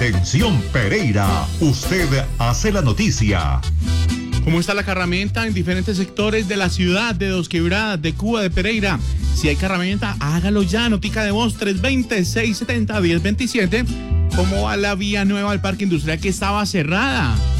Atención Pereira, usted hace la noticia. ¿Cómo está la carramenta en diferentes sectores de la ciudad, de Dos Quebradas, de Cuba, de Pereira? Si hay carramenta, hágalo ya, notica de voz 320-670-1027. ¿Cómo va la vía nueva al Parque Industrial que estaba cerrada?